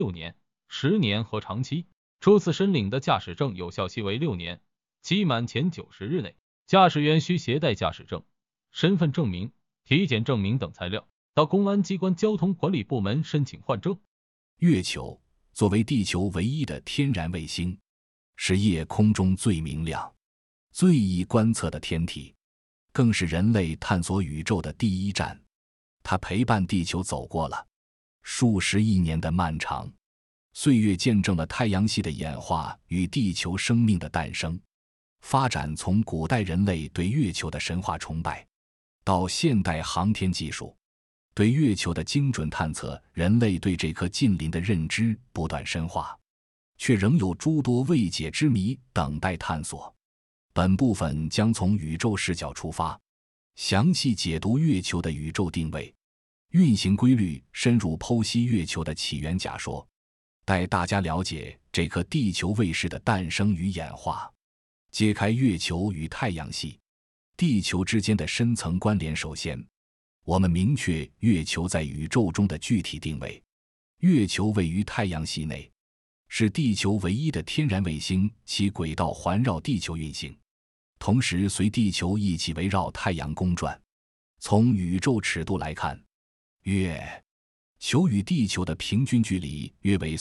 6年、10年和长期。初次申领的驾驶证有效期为6年，期满前90日内，驾驶员需携带驾驶证、身份证明、体检证明等材料，到公安机关交通管理部门申请换证。 月球作为地球唯一的天然卫星，是夜空中最明亮、最易观测的天体，更是人类探索宇宙的第一站。它陪伴地球走过了数十亿年的漫长岁月，见证了太阳系的演化与地球生命的诞生。发展从古代人类对月球的神话崇拜，到现代航天技术对月球的精准探测，人类对这颗近邻的认知不断深化，却仍有诸多未解之谜等待探索。本部分将从宇宙视角出发，详细解读月球的宇宙定位、运行规律，深入剖析月球的起源假说，带大家了解这颗地球卫士的诞生与演化，揭开月球与太阳系、地球之间的深层关联。首先，我们明确月球在宇宙中的具体定位。月球位于太阳系内，是地球唯一的天然卫星，其轨道环绕地球运行，同时随地球一起围绕太阳公转。从宇宙尺度来看，月球与地球的平均距离约为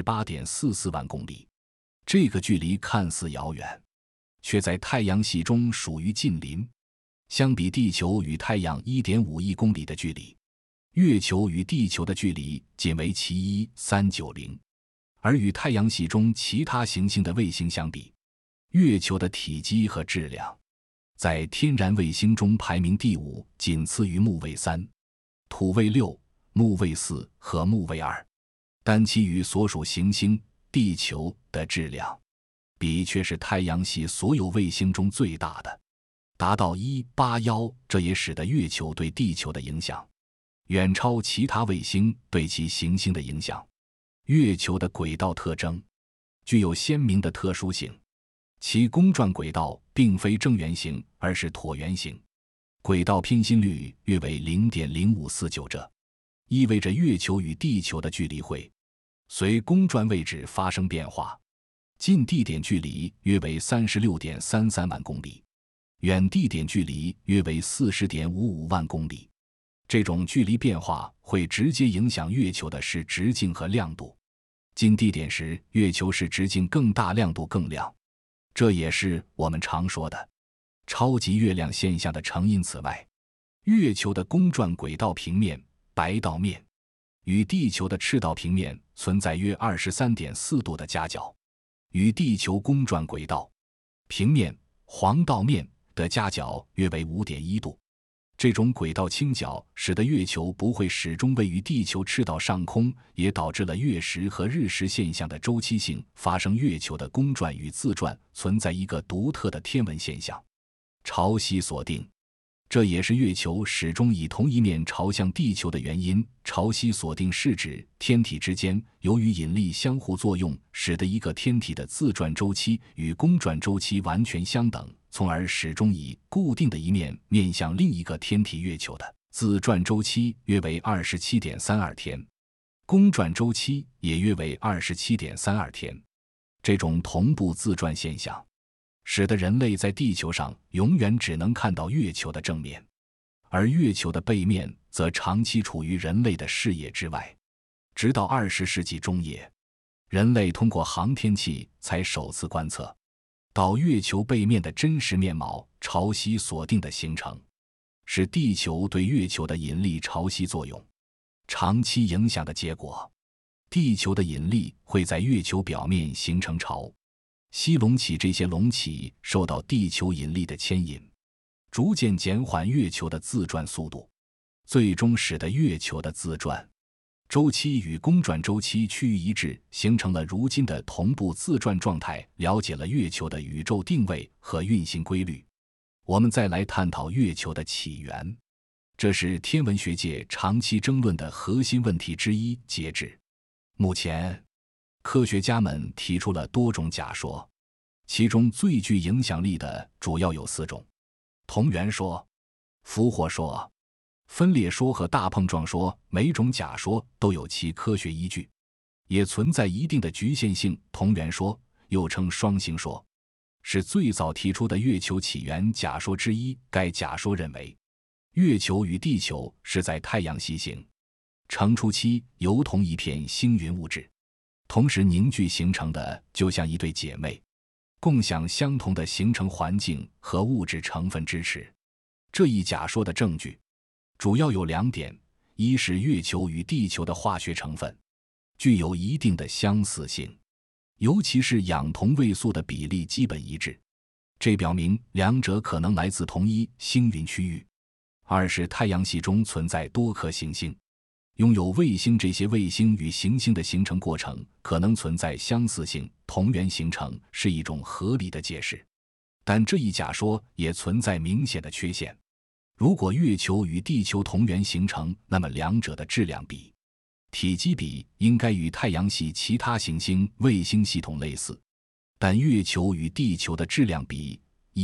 38.44 万公里。这个距离看似遥远，却在太阳系中属于近邻。相比地球与太阳 1.5 亿公里的距离，月球与地球的距离仅为其1390。而与太阳系中其他行星的卫星相比，月球的体积和质量在天然卫星中排名第5，仅次于木卫3、土卫6、木卫4和木卫2。但其与所属行星地球的质量比，却是太阳系所有卫星中最大的，达到181。这也使得月球对地球的影响远超其他卫星对其行星的影响。月球的轨道特征具有鲜明的特殊性，其公转轨道并非正圆形，而是椭圆形，轨道偏心率约为 0.0549， 这意味着月球与地球的距离会随公转位置发生变化。近地点距离约为 36.33 万公里，远地点距离约为 40.55 万公里。这种距离变化会直接影响月球的视直径和亮度。近地点时，月球视直径更大，亮度更亮，这也是我们常说的超级月亮现象的成因。此外，月球的公转轨道平面白道面与地球的赤道平面存在约 23.4 度的夹角，与地球公转轨道平面黄道面的夹角约为 5.1 度。这种轨道倾角使得月球不会始终位于地球赤道上空，也导致了月食和日食现象的周期性发生。月球的公转与自转存在一个独特的天文现象——潮汐锁定，这也是月球始终以同一面朝向地球的原因。潮汐锁定是指天体之间由于引力相互作用，使得一个天体的自转周期与公转周期完全相等，从而始终以固定的一面面向另一个天体。月球的自转周期约为 27.32 天，公转周期也约为 27.32 天。这种同步自转现象使得人类在地球上永远只能看到月球的正面，而月球的背面则长期处于人类的视野之外。直到20世纪中叶，人类通过航天器才首次观测到月球背面的真实面貌。潮汐锁定的形成是地球对月球的引力潮汐作用长期影响的结果。地球的引力会在月球表面形成潮汐隆起，这些隆起受到地球引力的牵引，逐渐减缓月球的自转速度，最终使得月球的自转周期与公转周期趋于一致，形成了如今的同步自转状态。了解了月球的宇宙定位和运行规律，我们再来探讨月球的起源，这是天文学界长期争论的核心问题之一。截至目前，科学家们提出了多种假说，其中最具影响力的主要有4种：同源说、俘获说、分裂说和大碰撞说。每种假说都有其科学依据。 也存在一定的局限性。同源说又称双星说，是最早提出的月球起源假说之一。该假说认为，月球与地球是在太阳系形成初期由同一片星云物质同时凝聚形成的，就像一对姐妹，共享相同的形成环境和物质成分支持。这一假说的证据主要有2点：一是月球与地球的化学成分具有一定的相似性，尤其是氧同位素的比例基本一致，这表明两者可能来自同一星云区域；二是太阳系中存在多颗行星，拥有卫星，这些卫星与行星的形成过程可能存在相似性，同源形成是一种合理的解释。但这一假说也存在明显的缺陷。如果月球与地球同源形成，那么两者的质量比、体积比应该与太阳系其他行星卫星系统类似，但月球与地球的质量比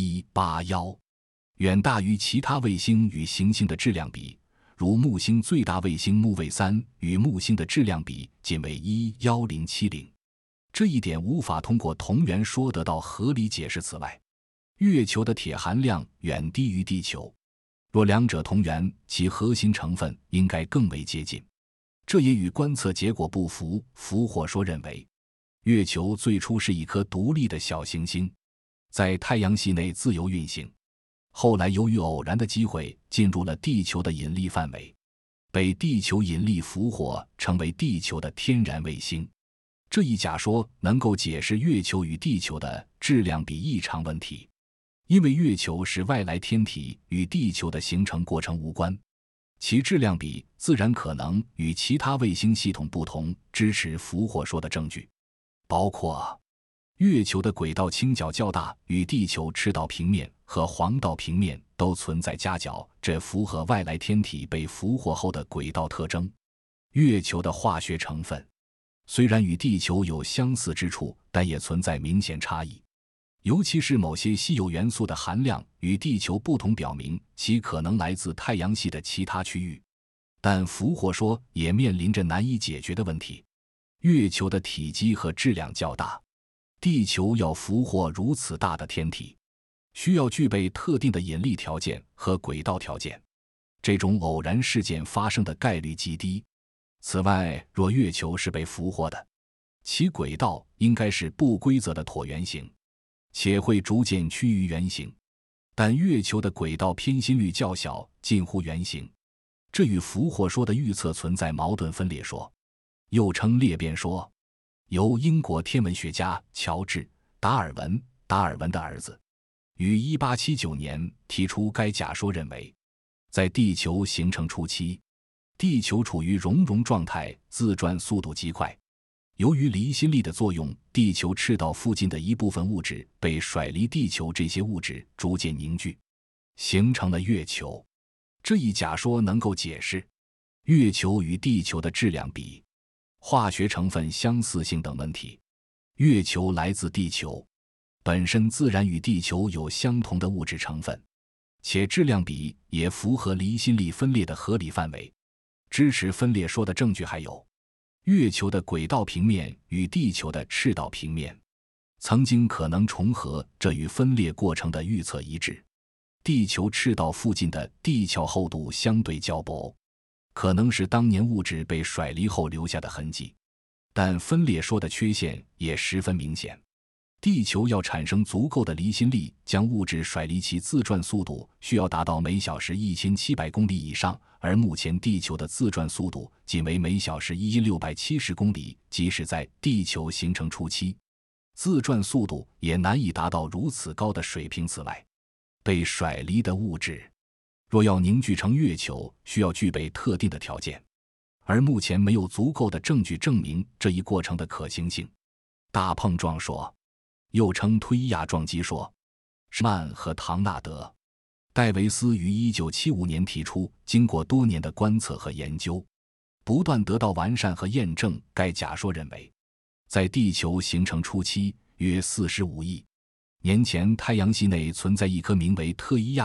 1:81，远大于其他卫星与行星的质量比，如木星最大卫星木卫3与木星的质量比仅为1:1070，这一点无法通过同源说得到合理解释。此外，月球的铁含量远低于地球，若两者同源，其核心成分应该更为接近，这也与观测结果不符。福霍说认为，月球最初是一颗独立的小行星，在太阳系内自由运行，后来由于偶然的机会进入了地球的引力范围，被地球引力俘获，成为地球的天然卫星。这一假说能够解释月球与地球的质量比异常问题，因为月球是外来天体，与地球的形成过程无关，其质量比自然可能与其他卫星系统不同。支持福霍说的证据包括月球的轨道倾角较大，与地球赤道平面和黄道平面都存在夹角，这符合外来天体被俘获后的轨道特征。月球的化学成分虽然与地球有相似之处，但也存在明显差异，尤其是某些稀有元素的含量与地球不同，表明其可能来自太阳系的其他区域。但福霍说也面临着难以解决的问题：月球的体积和质量较大，地球要俘获如此大的天体，需要具备特定的引力条件和轨道条件，这种偶然事件发生的概率极低。此外，若月球是被俘获的，其轨道应该是不规则的椭圆形，且会逐渐趋于圆形，但月球的轨道偏心率较小，近乎圆形，这与福霍说的预测存在矛盾。分裂说又称裂变说，由英国天文学家乔治·达尔文的儿子于1879年提出该假说，认为在地球形成初期，地球处于熔融状态，自转速度极快，由于离心力的作用，地球赤道附近的一部分物质被甩离地球，这些物质逐渐凝聚，形成了月球。这一假说能够解释月球与地球的质量比、化学成分相似性等问题。月球来自地球，本身自然与地球有相同的物质成分，且质量比也符合离心力分裂的合理范围。支持分裂说的证据还有月球的轨道平面与地球的赤道平面曾经可能重合，这与分裂过程的预测一致。地球赤道附近的地壳厚度相对较薄，可能是当年物质被甩离后留下的痕迹。但分裂说的缺陷也十分明显，地球要产生足够的离心力将物质甩离，其自转速度需要达到每小时1700公里以上，而目前地球的自转速度仅为每小时1670公里，即使在地球形成初期，自转速度也难以达到如此高的水平。此外，被甩离的物质若要凝聚成月球，需要具备特定的条件，而目前没有足够的证据证明这一过程的可行性。大碰撞说又称推亚撞击说，施曼和唐纳德·戴维斯于1975年提出，经过多年的观测和研究，不断得到完善和验证。该假说认为，在地球形成初期约45亿年前，太阳系内存在一颗名为特伊亚